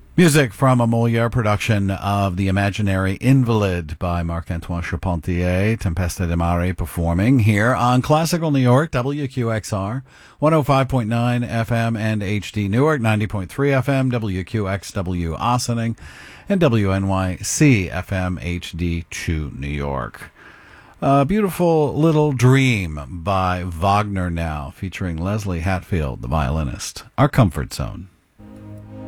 Music from a Molière production of The Imaginary Invalid by Marc-Antoine Charpentier, Tempesta di Mare performing here on Classical New York, WQXR, 105.9 FM and HD Newark, 90.3 FM, WQXW Ossining, and WNYC FM HD2 New York. A beautiful little dream by Wagner now, featuring Leslie Hatfield, the violinist. Our Comfort Zone.